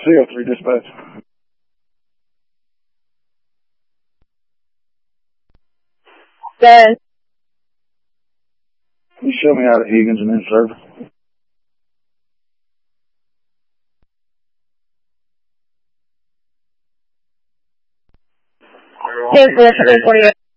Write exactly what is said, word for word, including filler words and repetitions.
C O three dispatch. Good. Can you show me out of Egan's and in service? Here's the three forty-eight.